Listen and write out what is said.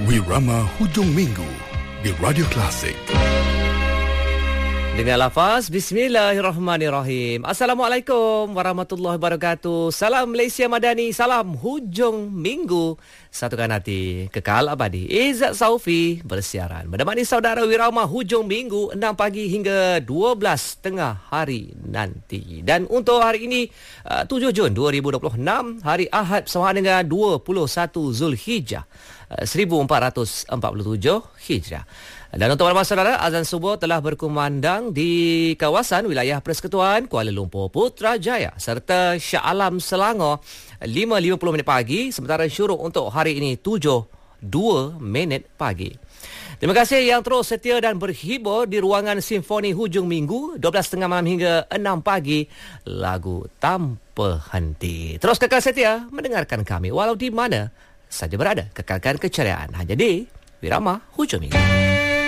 Wirama Hujung Minggu di Radio Klasik. Dengan lafaz Bismillahirrahmanirrahim. Assalamualaikum warahmatullahi wabarakatuh. Salam Malaysia Madani. Salam Hujung Minggu. Satukan hati, kekal abadi. Izzat Saufi bersiaran menemani saudara Wirama Hujung Minggu 6 pagi hingga 12 tengah hari nanti. Dan untuk hari ini 7 Jun 2026, hari Ahad bersama dengan 21 Zulhijjah 1447 Hijrah. Dan untuk malam saudara, azan subuh telah berkumandang di kawasan wilayah Persekutuan Kuala Lumpur Putrajaya serta Shah Alam Selangor 5.50 pagi, sementara syuruk untuk hari ini 7.02 pagi. Terima kasih yang terus setia dan berhibur di ruangan Simfoni Hujung Minggu 12.30 malam hingga 6 pagi, lagu tanpa henti. Terus kekal setia mendengarkan kami walau di mana saja berada. Kekalkan keceriaan hanya di Wirama Hujung Minggu.